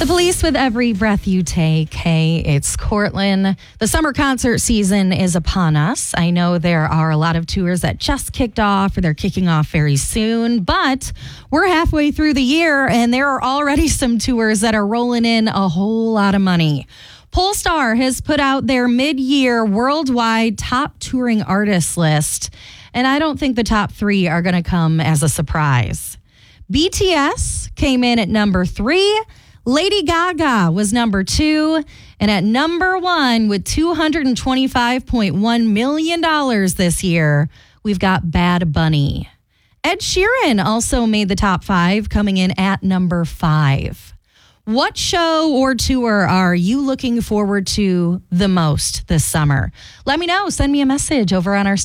Police with Every Breath You Take. Hey, it's Cortland. The summer concert season is upon us. I know there are a lot of tours that just kicked off or they're kicking off very soon, but we're halfway through the year and there are already some tours that are rolling in a whole lot of money. Polestar has put out their mid-year worldwide top touring artists list, and I don't think the top 3 are going to come as a surprise. BTS came in at number 3. Lady Gaga was number 2, and at number 1 with $225.1 million this year, we've got Bad Bunny. Ed Sheeran also made the top 5, coming in at number 5. What show or tour are you looking forward to the most this summer? Let me know. Send me a message over on our